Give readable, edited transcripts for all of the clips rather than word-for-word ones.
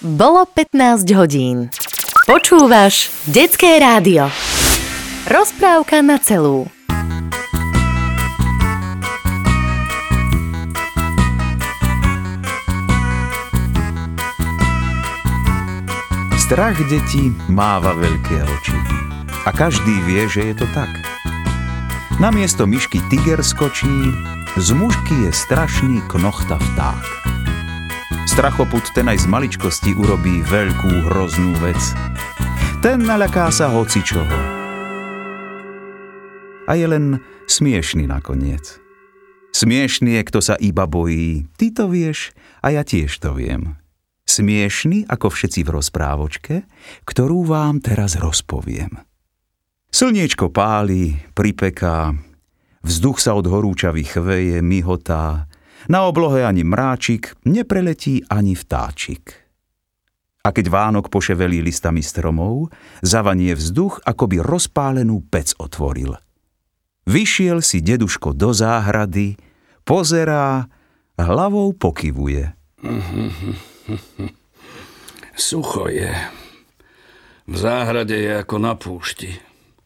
Bolo 15 hodín. Počúvaš Detské rádio. Rozprávka na celú. Strach detí máva veľké oči. A každý vie, že je to tak. Namiesto myšky tiger skočí, z mužky je strašný knochta vták. Strachoput ten aj z maličkosti urobí veľkú hroznú vec. Ten naľaká sa hocičoho. A je len smiešný nakoniec. Smiešný je, kto sa iba bojí. Ty to vieš a ja tiež to viem. Smiešný ako všetci v rozprávočke, ktorú vám teraz rozpoviem. Slniečko páli, pripeká, vzduch sa od horúčavy chveje, mihotá, na oblohe ani mráčik, nepreletí ani vtáčik. A keď Vánok poševelí listami stromov, zavanie vzduch, ako by rozpálenú pec otvoril. Vyšiel si deduško do záhrady, pozerá, hlavou pokyvuje. Sucho je. V záhrade je ako na púšti.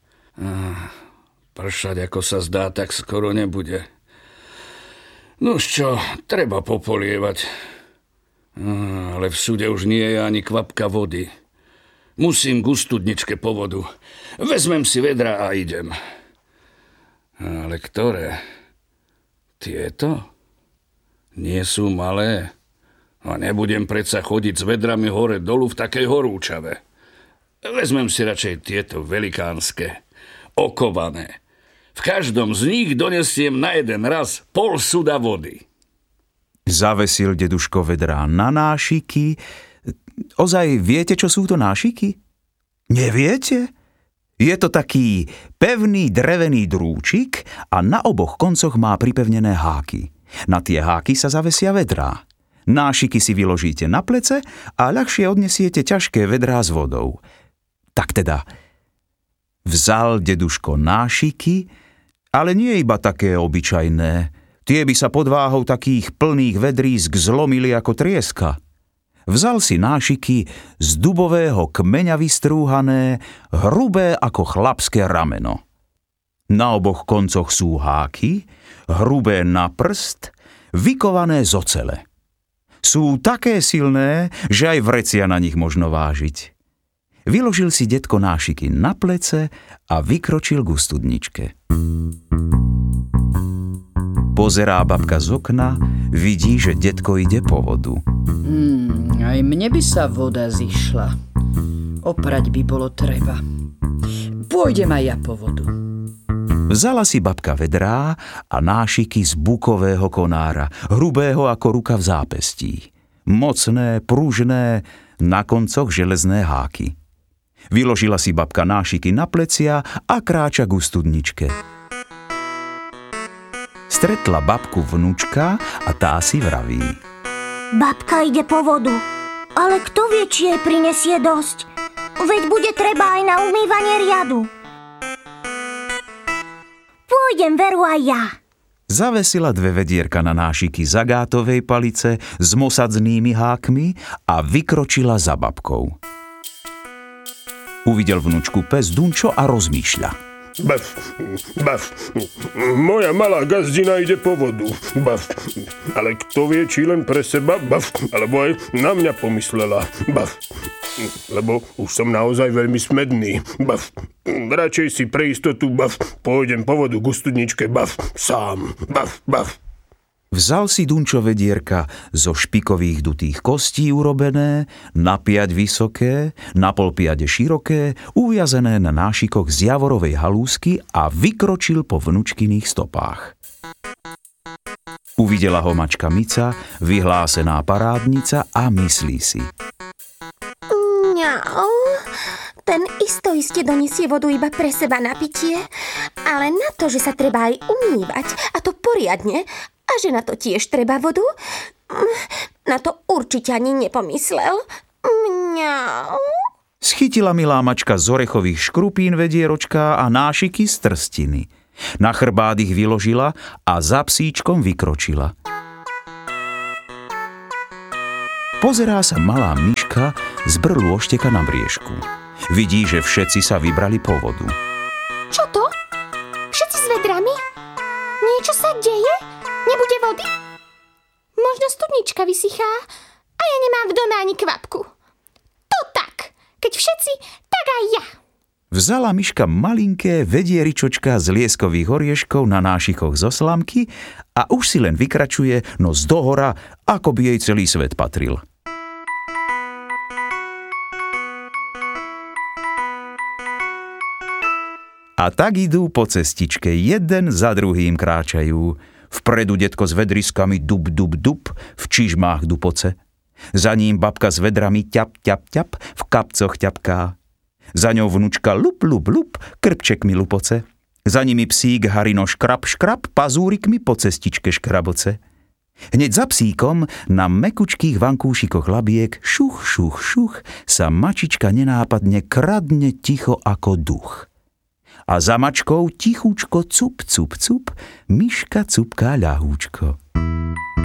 Pršať, ako sa zdá, tak skoro nebude. Nož čo, treba popolievať. Ale v súde už nie je ani kvapka vody. Musím k studničke po vodu. Vezmem si vedra a idem. Ale ktoré? Tieto? Nie sú malé? A nebudem predsa chodiť s vedrami hore dolu v takej horúčave. Vezmem si radšej tieto velikánske, okované. V každom z nich donesiem na jeden raz pol suda vody. Zavesil deduško vedrá na nášiky. Ozaj viete, čo sú to nášiky? Neviete? Je to taký pevný drevený drúčik a na oboch koncoch má pripevnené háky. Na tie háky sa zavesia vedrá. Nášiky si vyložíte na plece a ľahšie odnesiete ťažké vedrá s vodou. Tak teda, vzal deduško nášiky, ale nie iba také obyčajné. Tie by sa pod váhou takých plných vedrísk zlomili ako trieska. Vzal si nášiky z dubového kmeňa vystrúhané, hrubé ako chlapské rameno. Na oboch koncoch sú háky, hrubé na prst, vykované z ocele. Sú také silné, že aj vrecia na nich možno vážiť. Vyložil si detko nášiky na plece a vykročil k studničke. Pozerá babka z okna, vidí, že detko ide po vodu. Aj mne by sa voda zišla. Oprať by bolo treba. Pôjdem aj ja po vodu. Vzala si babka vedrá a nášiky z bukového konára, hrubého ako ruka v zápestí. Mocné, pružné, na koncoch železné háky. Vyložila si babka nášiky na plecia a kráča k studničke. Stretla babku vnúčka a tá si vraví. Babka ide po vodu, ale kto vie, či jej prinesie dosť? Veď bude treba aj na umývanie riadu. Pôjdem veru aj ja. Zavesila dve vedierka na nášiky z agátovej palice s mosadznými hákmi a vykročila za babkou. Uvidel vnúčku pes Dunčo a rozmýšľa. Baf, moja malá gazdina ide po vodu, baf, ale kto vie, či len pre seba, baf, alebo aj na mňa pomyslela, baf, lebo už som naozaj veľmi smedný, baf, radšej si pre istotu, baf, pôjdem po vodu k studničke, baf, sám, baf. Vzal si Dunčo vedierka zo špikových dutých kostí urobené, na piať vysoké, na pol piade široké, uviazené na nášikoch z javorovej halúsky a vykročil po vnučkyných stopách. Uvidela ho mačka Mica, vyhlásená parádnica a myslí si. Mňau, ten iste donesie vodu iba pre seba na pitie, ale na to, že sa treba aj umývať, a to poriadne, a že na to tiež treba vodu, na to určite ani nepomyslel. Mňau. Schytila milá mačka z orechových škrupín vedieročka a nášiky z trstiny. Na chrbát ich vyložila a za psíčkom vykročila. Pozerá sa malá myška myška z brlôšteka na briežku. Vidí, že všetci sa vybrali po vodu. Čo to? Všetci s vedrami? Niečo sa deje? Nebude vody? Možno studnička vysychá a ja nemám v dome ani kvapku. To tak. Keď všetci, tak aj ja. Vzala myška malinké vedieričočka z lieskových orieškov na nášikoch zo slamky a už si len vykračuje nos dohora, ako by jej celý svet patril. A tak idú po cestičke, jeden za druhým kráčajú. Vpredu detko s vedriskami dub, dub, dub, v čižmách dupoce. Za ním babka s vedrami ťap, ťap, ťap, v kapcoch ťapká. Za ňou vnučka lup, lup, lup, krpčekmi lupoce. Za nimi psík Harino škrap, škrap, pazúrikmi po cestičke škraboce. Hneď za psíkom na mekučkých vankúšikoch labiek šuch, šuch, šuch sa mačička nenápadne kradne ticho ako duch. A za mačkou tichúčko cup, cup, cup, myška cupká ľahúčko.